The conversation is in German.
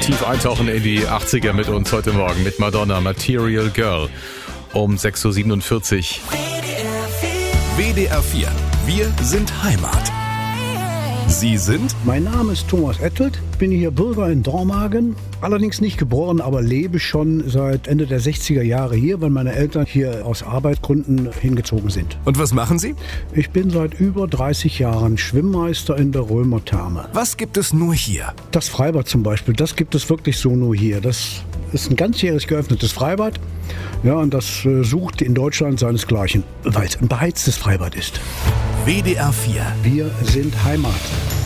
Tief eintauchen in die 80er mit uns heute Morgen mit Madonna, Material Girl, um 6.47 Uhr. WDR 4, wir sind Heimat. Sie sind? Mein Name ist Thomas Ettelt, bin hier Bürger in Dormagen, allerdings nicht geboren, aber lebe schon seit Ende der 60er Jahre hier, weil meine Eltern hier aus Arbeitsgründen hingezogen sind. Und was machen Sie? Ich bin seit über 30 Jahren Schwimmmeister in der Römer Therme. Was gibt es nur hier? Das Freibad zum Beispiel, das gibt es wirklich so nur hier. Das ist ein ganzjährig geöffnetes Freibad. Ja, und das sucht in Deutschland seinesgleichen, weil es ein beheiztes Freibad ist. WDR 4. Wir sind Heimat.